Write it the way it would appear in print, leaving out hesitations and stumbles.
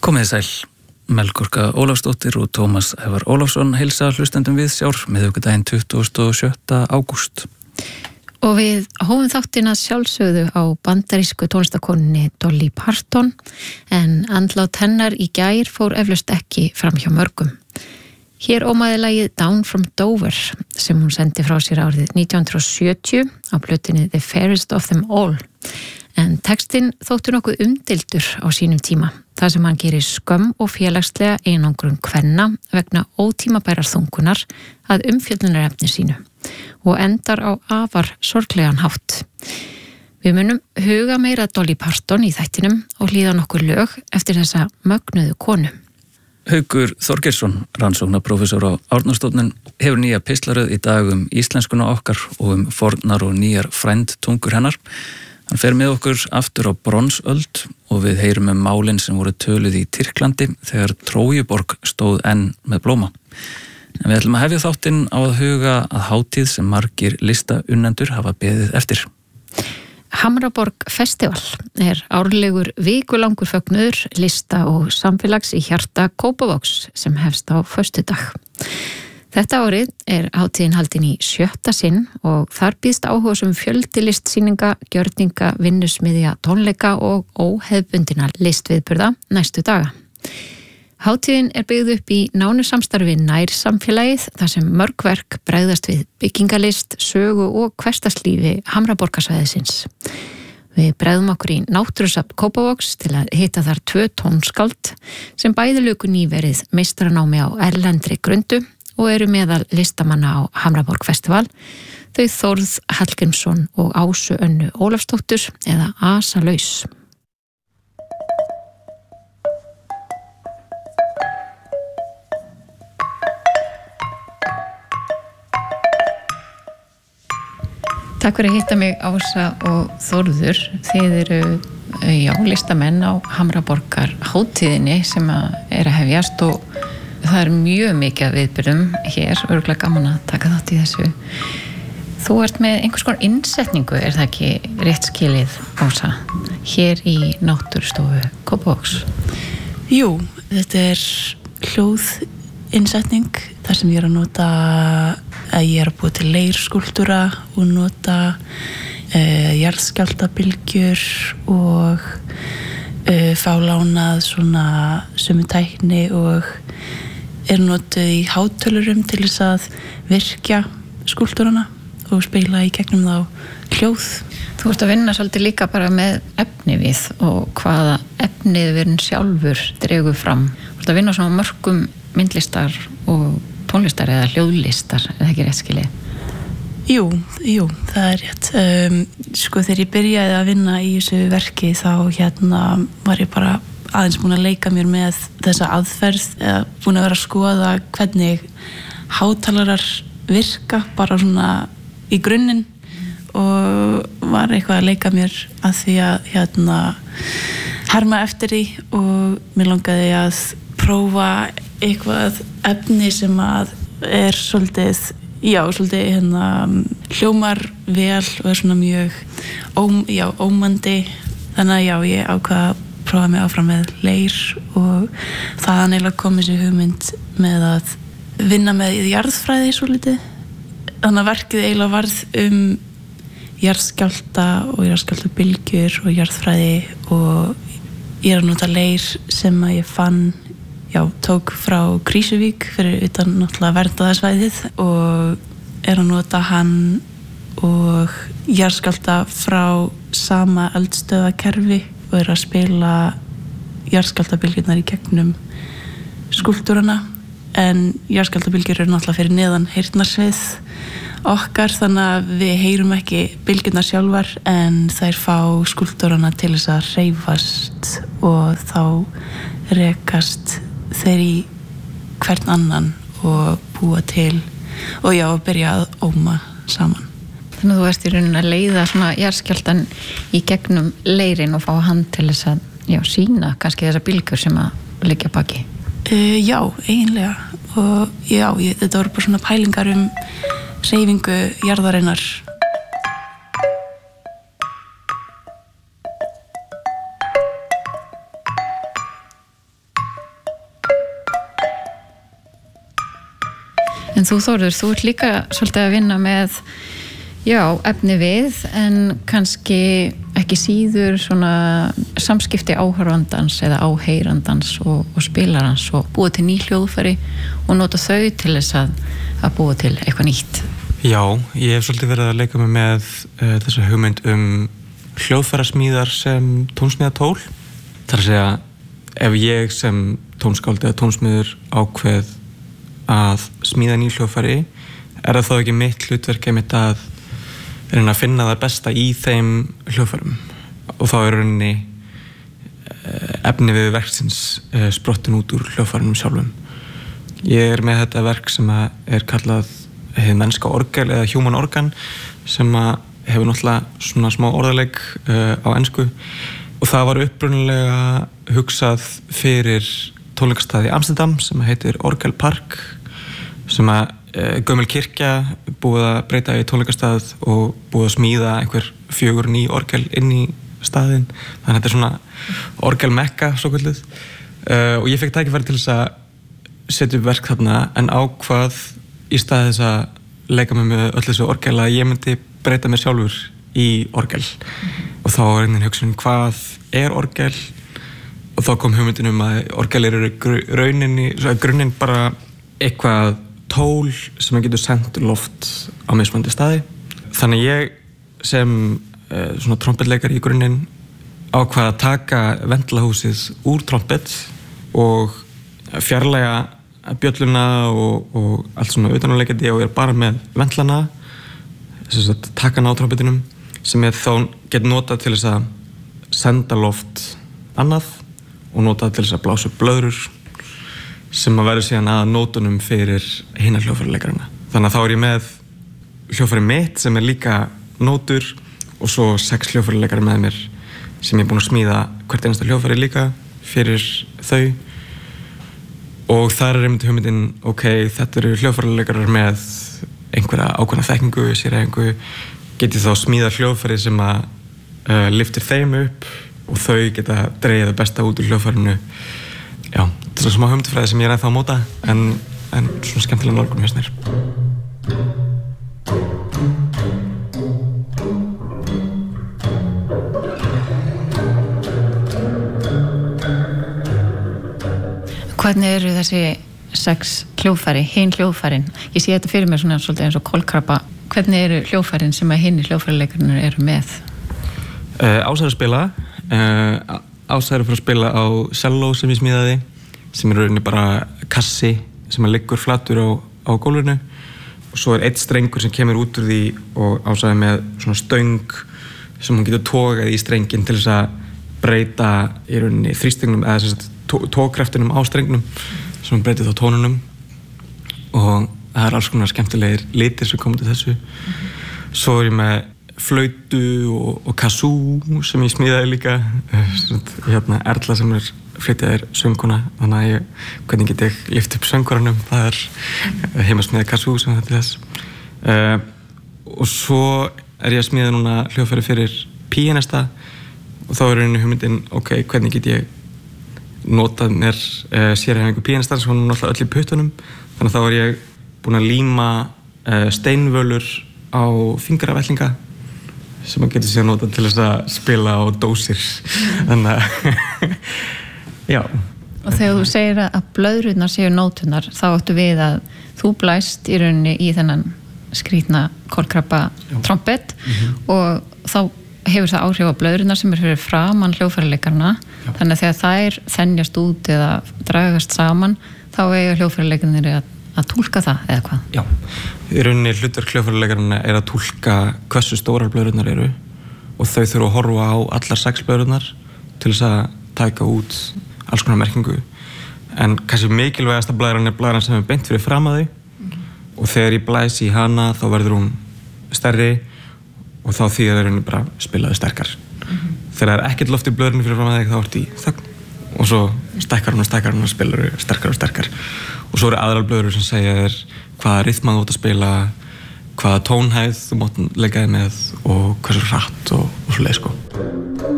Komið sæl, Melkorka Ólafsdóttir og Tómas Ævar Ólafsson heilsa hlustendum við sjár miðvikudaginn 27. ágúst. Og við hófum þáttina sjálfsögðu á bandarísku tónlistakonunni Dolly Parton, en andlát hennar í gær fór eflaust ekki fram hjá mörgum. Hér ómaði lagið Down from Dover sem hún sendi frá sér árið 1970 á plötunni The Fairest of Them All. En textinn þóttu nokkuð umdeildur á sínum tíma, þar sem hann gerir skömm og félagslega einangrun kvenna vegna ótímabærar þungunar að umfjöllunarefni sínu og endar á afar sorglegan hátt. Við munum huga meira Dolly Parton í þættinum og hlýða nokkur lög eftir þessa mögnuðu konu. Haukur Þorgeirsson, rannsóknarprófessor á Árnastofnun, hefur nýja pistlaröð í dag íslenskuna okkar og fornar og nýjar frændtungur hennar. Hann fer með okkur aftur á bronsöld og við heyrum málin sem voru töluð í Tyrklandi þegar Trójuborg stóð enn með blóma. En við ætlum að hefja þáttinn á að huga að hátíð sem margir listaunnendur hafa beðið eftir. Hamraborg Festival er árlegur vikulangur fögnuður lista og samfélags í hjarta Kópavogs sem hefst á föstudag. Þetta árið er hátíðin haldin í 7. sinn og þar býðst áhugasum fjöldi listsýninga, gjörninga, vinnusmiðja, tónleika og óhefbundina listviðburða næstu daga. Hátíðin er byggð upp í nánu samstarfi nærsamfélagið þar sem mörg verk bregðast við byggingalist, sögu og hversdagslífi Hamraborgarsvæðisins. Við bregðum okkur í Náttúrusafn Kópavogs til að hitta þar 2 tónskáld sem bæði luku nýverið meistaranámi á erlendri grundu og eru meðal listamanna á Hamraborg Festival, þau Þórð Hallgrímsson og Ásu Önnu Ólafsdóttur eða Asa Laus. Takk fyrir að hitta mig Ása og Þórður. Þið eru listamenn á Hamraborgar hátíðinni sem er að hefjast og það er mjög mikið að viðbyrðum hér, örugglega gaman að taka þátt í þessu. Þú ert með einhvers konar innsetningu, er það ekki rétt skilið, Ása, hér í Náttúrustofu Kópavogs? Jú, þetta er hljóðinnsetning þar sem ég er að nota að ég er að búa til leirskúlptúra og nota jarðskjálftabylgjur og fá lánað svona sömu tækni og er notuð í hátölurum til þess að virkja skúlptúrana og spila í gegnum þá hljóð. Þú ert að vinna svolítið líka bara með efnivið og hvaða efniviðurinn sjálfur dregur fram. Þú ert að vinna svona mörgum myndlistar og tónlistar eða hljóðlistar, er það ekki rétt skilið? Jú, það er rétt. Þegar ég byrjaði að vinna í þessu verki þá var ég bara aðeins búin að leika mér með þessa aðferð eða búin að vera að skoða hvernig hátalarar virka bara svona í grunninn og var eitthvað að leika mér að því að herma eftir því og mér langaði að prófa eitthvað efni sem að er svolítið hljómar vel og er svona mjög ómandi, þannig að ég ákvað að prófa mig áfram með leir og þaðan eiginlega kom þessi hugmynd með að vinna með jarðfræði svolítið. Þannig að verkið eiginlega varð jarðskjálfta og jarðskjálftabylgjur og jarðfræði og ég er að nota leir sem að ég fann tók frá Krýsuvík fyrir utan náttúrulega verndaðarsvæðið og er að nota hann og jarðskjálfta frá sama eldstöðvakerfi og er að spila jarðskjálftabylgjurnar í gegnum skúlptúrana en jarðskjálftabylgjur eru náttúrulega fyrir neðan heyrnarsvið okkar þannig að við heyrum ekki bylgjurnar sjálfar en þær fá skúlptúrana til þess að hreyfast og þá rekast þeir í hvern annan og búa til og byrja að óma saman. Þannig að þú ert í rauninni að leiða svona jarðskjálftan í gegnum leirin og fá hann til þess að sýna kannski þessar bylgjur sem að liggja baki. Já, eiginlega og þetta voru bara svona pælingar hreyfingu jarðarinnar. En þú Þórður, þú ert líka svolítið að vinna með efni við en kannski ekki síður svona samskipti áhorfandans eða áheyrandans og spilarans og búa til ný hljóðfæri og nota þau til þess að búa til eitthvað nýtt. Já, ég hef svolítið verið að leika mig með þessa hugmynd hljóðfærasmíðar sem tónsmíðatól. Það að segja, ef ég sem tónskáld eða tónsmíður ákveð að smíða ný hljóðfæri, það þá ekki mitt hlutverk einmitt að reyna að finna það besta í þeim hljóðfærum og þá rauninni efni við verksins sprottin út úr hljóðfærunum sjálfum. Ég með þetta verk sem kallað hið mennska orgel eða human organ sem hefur náttúrulega svona smá orðaleik á ensku og það var upprunalega hugsað fyrir tónleikastað í Amsterdam sem heitir Orgel Park sem gömul kirkja búið að breyta í tónleikastað og búið að smíða einhver 4 ný orgel inn í staðinn þannig að þetta svona orgelmekka svo kallið og ég fekk tækifæri til þess að setja upp verk þarna en ákvað í stað þess að leika mig með öll þessu orgel að ég myndi breyta mér sjálfur í orgel og þá var einhvern hugsun hvað orgel og þá kom hugmyndin að orgel grunninn bara eitthvað tól sem getur sendt loft á mismunandi staði. Þannig ég sem svona trompetleikari í grunninn ákvað að taka ventlahúsið úr trompet og fjarlæga bjölluna og allt svona utanáleikandi og bara með ventlana taka hana á trompetinum sem þá getur notað til þess að senda loft annað og notað til þess að blása upp blöðrur sem verður síðan að nótunum fyrir hina hljóðfæralekarana. Þannig að þá ég með hljóðfæri mitt sem líka nótur og svo 6 hljóðfæraleikari með mér sem ég búinn að smíða hvert einasta hljóðfæri líka fyrir þau og þar einmitt hugmyndin, þetta eru hljóðfæraleikarar með einhverja ákveðna þekkingu, sérhæfingu, get ég þá smíða hljóðfæri sem lyftir þeim upp og þau geta dregið það besta út úr hljóðfærinu. Já, þetta smá hugmyndafræði sem ég ennþá að móta en svona skemmtilega nálgun mér. Hvernig eru þessi 6 hljóðfæri, hinn hljóðfærin? Ég sé þetta fyrir mér svona svolítið eins og kolkrabba. Hvernig eru hljóðfærin sem hinn hljóðfærileikarnir eru með? Ása að spila. Ása að spila á cello sem ég smíðaði sem rauninni bara kassi sem liggur flatur á gólfinu og svo einn strengur sem kemur út úr því og Ása með svona stöng sem hún getur togað í strenginn til þess að breyta í rauninni þrýstingnum eða tógkraftinum á strengnum sem hún breytir þá tónunum og það alls konar skemmtilegir litir sem koma til þessu. Svo ég með flautu og kazoo sem ég smíðaði líka Erla sem flytjaði sönguna þannig að hvernig get ég lyft upp söngvaranum það heimasmíðað kazoo sem þetta þess og svo ég að smíða núna hljóðfæri fyrir píanista og þá einu hugmyndin hvernig get ég notað mér sérhæfingu píanistans hún náttúrulega öll í puttunum þannig að þá ég búinn að líma steinvölur á fingravellinga sem maður getur síðan notað til þess að spila á dósir þannig að já. Og þegar þú segir að blöðrurnar séu nótunar þá áttu við að þú blæst í rauninni í þennan skrýtna kolkrabba trompet og þá hefur það áhrif á blöðrurnar sem fyrir framan hljóðfæralekarana þannig að þegar þær þenjast út eða dragast saman þá eiga hljóðfæralekarnir að túlka það eða hvað? Já, í rauninni hlutverk hljóðfæralekarana að túlka hversu stórar blöðrurnar eru og þau þurfa að horfa á allar 6 blöðrurnar til þess að taka út alls konar merkingu en kannski mikilvægasta blæran blæran sem beint fyrir fram að þau og þegar ég blæs í hana þá verður hún stærri og þá þýðir það rauninni bara spilaðu sterkar þegar ekkert loft í blöðrunni fyrir fram að þig þá ertu í þögn og svo stækkar hún og spilar sterkar og sterkar og svo eru aðrar blöðrur sem segja þér hvaða rytma þú átt að spila hvaða tónhæð þú mátt leika þig með og hversu hratt og svoleiðis